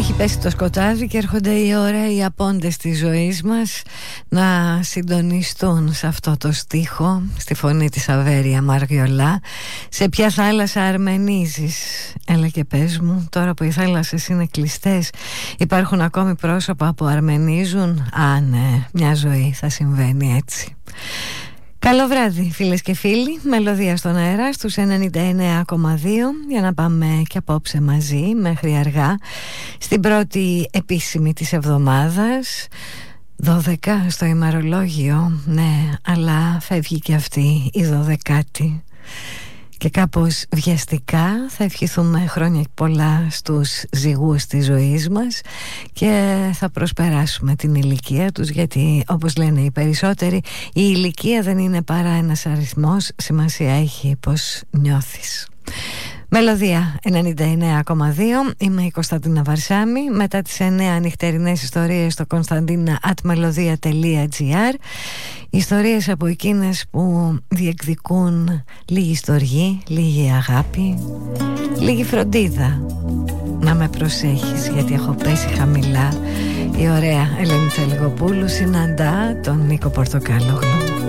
Έχει πέσει το σκοτάδι και έρχονται οι ωραίοι απόντες της ζωής μας να συντονιστούν σε αυτό το στίχο, στη φωνή της Αβέρια Μαριολά. Σε ποια θάλασσα αρμενίζεις? Έλα και πες μου, τώρα που οι θάλασσες είναι κλειστές, υπάρχουν ακόμη πρόσωπα που αρμενίζουν? Α, ναι, μια ζωή θα συμβαίνει έτσι. Καλό βράδυ φίλες και φίλοι, Μελωδία στον αέρα στους 99,2 για να πάμε και απόψε μαζί μέχρι αργά στην πρώτη επίσημη της εβδομάδας. 12 στο ημερολόγιο, ναι, αλλά φεύγει και αυτή η 12η. Και κάπως βιαστικά θα ευχηθούμε χρόνια πολλά στους ζυγούς της ζωής μας και θα προσπεράσουμε την ηλικία τους, γιατί όπως λένε οι περισσότεροι, η ηλικία δεν είναι παρά ένας αριθμός, σημασία έχει πως νιώθεις. Μελωδία 99,2. Είμαι η Κωνσταντίνα Βαρσάμι. Μετά τις 9 νυχτερινές ιστορίες στο konstantina@melodia.gr. Ιστορίες από εκείνες που διεκδικούν λίγη στοργή, λίγη αγάπη, λίγη φροντίδα. Να με προσέχεις γιατί έχω πέσει χαμηλά. Η ωραία Ελένη Τσαλιγοπούλου συναντά τον Νίκο Πορτοκάλογλου.